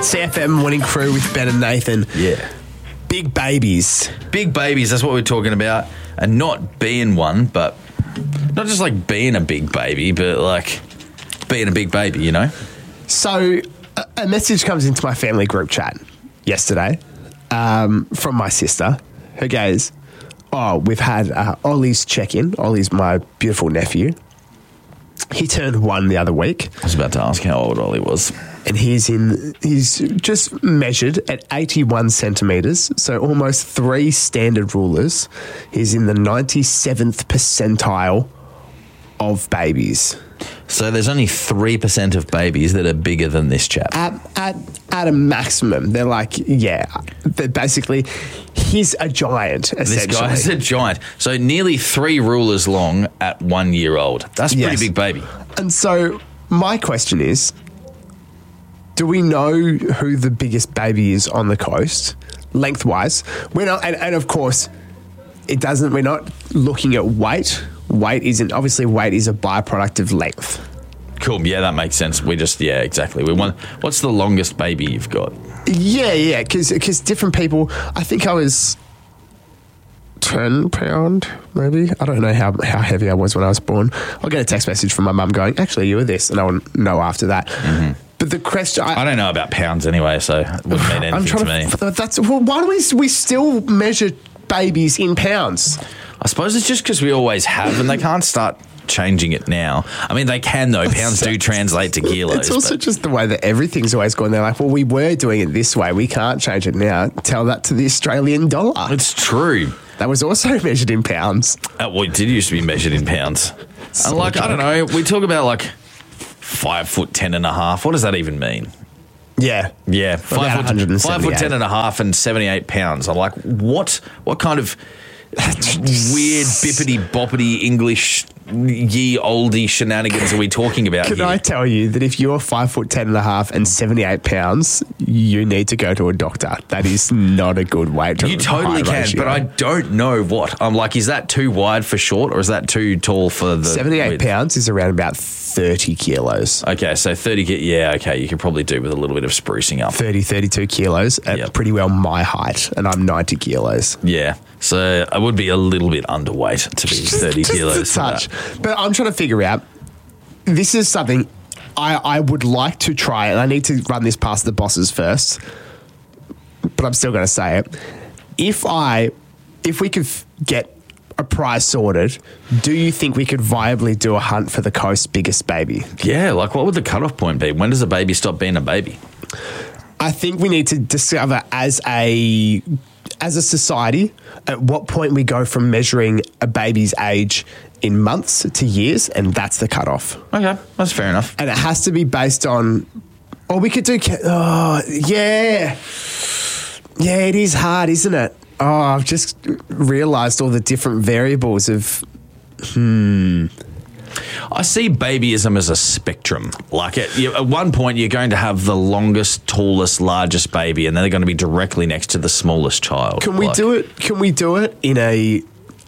CFM Morning Crew with Ben and Nathan. Yeah. Big babies. Big babies, that's what we're talking about. And not being one, but not just like being a big baby, but like being a big baby, you know? So a message comes into my family group chat yesterday from my sister who goes, we've had Ollie's check-in. Ollie's my beautiful nephew. He turned 1 the other week. I was about to ask how old Ollie was. And he's just measured at 81 centimetres, so almost 3 standard rulers. He's in the 97th percentile of babies. So there's only 3% of babies that are bigger than this chap. At a maximum, they're like, they're basically, he's a giant, essentially. This guy is a giant. So nearly 3 rulers long at 1 year old. That's a pretty big baby. And so my question is, do we know who the biggest baby is on the coast, lengthwise? We're not, and of course, we're not looking at weight. Weight is a byproduct of length. Cool. Yeah, that makes sense. Exactly. What's the longest baby you've got? Yeah, because different people, I think I was 10 pound, maybe. I don't know how heavy I was when I was born. I'll get a text message from my mum going, actually, you were this, and I will know after that. Mm-hmm. But the question... I don't know about pounds anyway, so it wouldn't mean anything to me. Why do we still measure babies in pounds? I suppose it's just because we always have, and they can't start changing it now. I mean, they can, though. Pounds do translate to kilos. It's also just the way that everything's always gone. They're like, well, we were doing it this way. We can't change it now. Tell that to the Australian dollar. It's true. That was also measured in pounds. It did used to be measured in pounds. And I don't know, we talk about 5'10.5". What does that even mean? Yeah. Yeah. 5'10.5" and 78 pounds. I'm like, what kind of weird bippity boppity English ye oldie shenanigans are we talking about here? Can I tell you that if you're 5'10.5" and 78 pounds, you need to go to a doctor. That is not a good weight. You totally can, ratio. But I don't know what. I'm like, is that too wide for short or is that too tall for the 78 width? pounds is around about 30 kilos. Okay, so 30, you could probably do with a little bit of sprucing up. 32 kilos at pretty well my height, and I'm 90 kilos. Yeah, so I would be a little bit underweight to be 30 kilos. A touch. But I'm trying to figure out, this is something I would like to try, and I need to run this past the bosses first, but I'm still going to say it. If we could get a prize sorted, do you think we could viably do a hunt for the coast's biggest baby? Yeah, what would the cutoff point be? When does a baby stop being a baby? I think we need to discover as a society at what point we go from measuring a baby's age in months to years, and that's the cutoff. Okay, that's fair enough. And it has to be based on, we could do, yeah, it is hard, isn't it? I've just realised all the different variables of, I see babyism as a spectrum. At one point, you're going to have the longest, tallest, largest baby, and then they're going to be directly next to the smallest child. Can we do it? Can we do it in a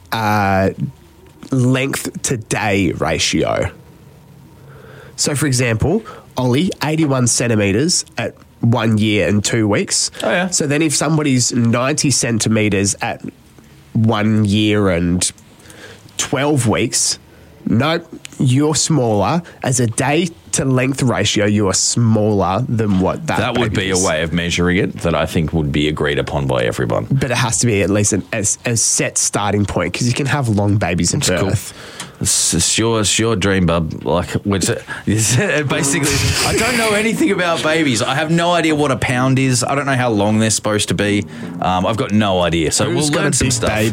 length to day ratio? So, for example, Ollie, 81 centimetres at 1 year and 2 weeks. Oh, yeah. So then if somebody's 90 centimetres at 1 year and 12 weeks, nope, you're smaller. As a day to length ratio, you are smaller than what that would be is. A way of measuring it that I think would be agreed upon by everyone. But it has to be at least a set starting point, because you can have long babies at birth. Cool. It's your dream, bub. Basically, I don't know anything about babies. I have no idea what a pound is. I don't know how long they're supposed to be. I've got no idea. So we'll learn some stuff.